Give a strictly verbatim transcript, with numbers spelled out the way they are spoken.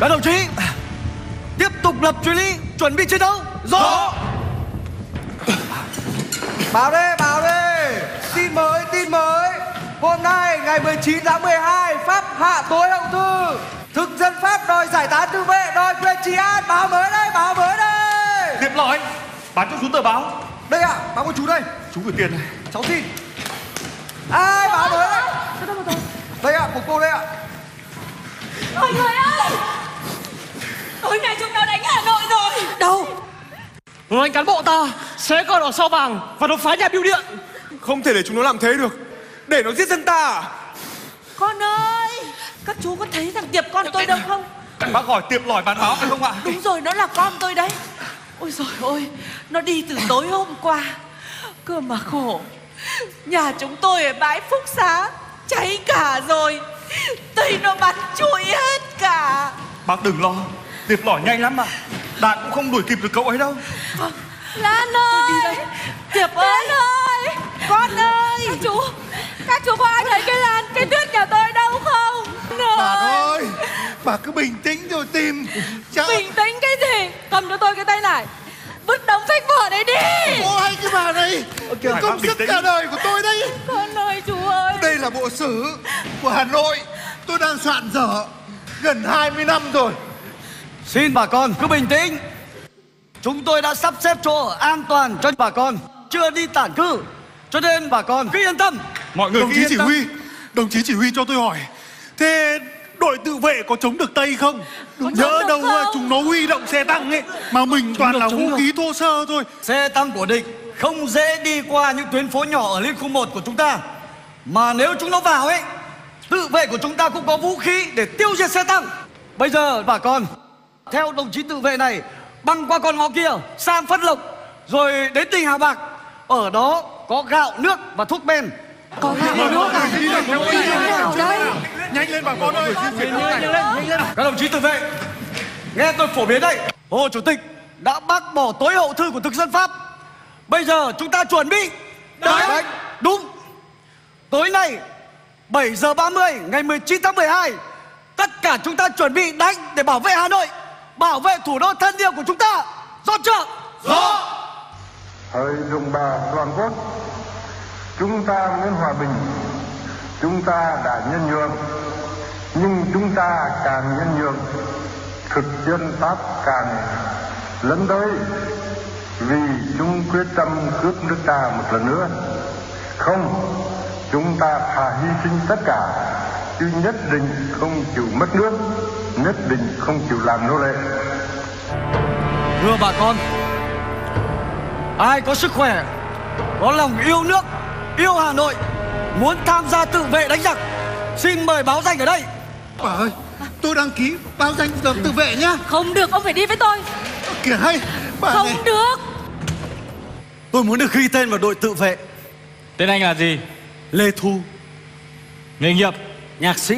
Các đồng chí tiếp tục lập chuyến lý, chuẩn bị chiến đấu. Rõ. Báo đây, báo đây. Tin mới, tin mới. Hôm nay ngày mười chín tháng mười hai, Pháp hạ tối hậu thư. Thực dân Pháp đòi giải tán tự vệ, đòi quyền trị an. Báo mới đây, báo mới đây. Điệp lõi, bán cho chú tờ báo. Đây ạ, à, báo của chú đây. Chú gửi tiền này. Cháu xin. Ai báo mới đấy. Đây ạ, à, của cô đây ạ. À. Mọi người ơi, tối nay chúng nó đánh Hà Nội rồi. Đâu? Người cán bộ ta sẽ còn ở sao vàng và nó phá nhà bưu điện. Không thể để chúng nó làm thế được. Để nó giết dân ta à? Con ơi, các chú có thấy thằng Tiệp con tôi đâu không? Bác hỏi Tiệp lõi bán báo phải không ạ? Đúng rồi, nó là con tôi đấy. Ôi giời ơi, nó đi từ tối hôm qua. Cơ mà khổ, nhà chúng tôi ở bãi Phúc Xá cháy cả rồi. Tây nó bắn trụi hết cả. Bác đừng lo, Tiệp lõi nhanh lắm mà. Đạn cũng không đuổi kịp được cậu ấy đâu. Vâng. Lan ơi, Tiệp ơi, ơi, con ơi. Các chú, các chú có ai thấy cái Lan, cái Tuyết nhà tôi đâu không? Bà ơi, bà cứ bình tĩnh rồi tìm. Chắc... Bình tĩnh cái gì? Cầm cho tôi cái tay này, vứt đống sách vở này đi. Ô hay cái bà này, công sức cả đời của tôi đấy. Con ơi chú ơi. Đây là bộ sử của Hà Nội. Tôi đang soạn dở gần hai mươi năm rồi. Xin bà con cứ bình tĩnh. Chúng tôi đã sắp xếp chỗ ở an toàn cho bà con, chưa đi tản cư, cho nên bà con cứ yên tâm. Mọi người Đồng cứ chí yên chỉ tâm. huy, đồng chí chỉ huy cho tôi hỏi, thế đội tự vệ có chống được Tây không? Nhớ đâu không? chúng nó huy động xe tăng ấy, mà mình toàn được, là chống vũ được. khí thô sơ thôi. Xe tăng của địch không dễ đi qua những tuyến phố nhỏ ở liên khu một của chúng ta. Mà nếu chúng nó vào ấy, tự vệ của chúng ta cũng có vũ khí để tiêu diệt xe tăng. Bây giờ bà con theo đồng chí tự vệ này băng qua con ngõ kia sang Phân Lộc, rồi đến tỉnh Hà Bạc. Ở đó có gạo, nước và thuốc men. Có gạo nước à? Nào đây? Nhanh lên bà con ơi. Các đồng chí tự vệ, nghe tôi phổ biến đây. Hồ Chủ tịch đã bác bỏ tối hậu thư của thực dân Pháp. Bây giờ chúng ta chuẩn bị đánh. đánh. Đúng. Tối nay bảy giờ ba mươi ngày mười chín tháng mười hai, tất cả chúng ta chuẩn bị đánh để bảo vệ Hà Nội, bảo vệ thủ đô thân yêu của chúng ta. Rõ chưa? Rõ. Hỡi đồng bào toàn quốc, chúng ta muốn hòa bình, chúng ta đã nhân nhượng, nhưng chúng ta càng nhân nhượng, thực dân Pháp càng lấn tới, vì chúng quyết tâm cướp nước ta một lần nữa. Không, chúng ta thà hy sinh tất cả, chứ nhất định không chịu mất nước, nhất định không chịu làm nô lệ. Thưa bà con, ai có sức khỏe, có lòng yêu nước, yêu Hà Nội, muốn tham gia tự vệ đánh giặc, xin mời báo danh ở đây. Bà ơi, tôi đăng ký báo danh tự vệ nhá. Không được, ông phải đi với tôi. Kìa hay, bà Không này. được. Tôi muốn được ghi tên vào đội tự vệ. Tên anh là gì? Lê Thu, Nghề nghiệp? nhạc sĩ.